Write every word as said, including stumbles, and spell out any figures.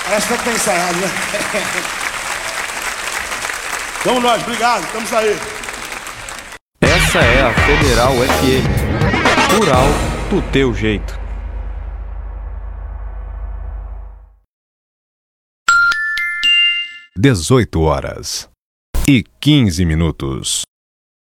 Parece até que tá ensaiado, né? Vamos nós, obrigado, estamos aí. Essa é a Federal F M. Rural do teu jeito. Dezoito horas e quinze minutos.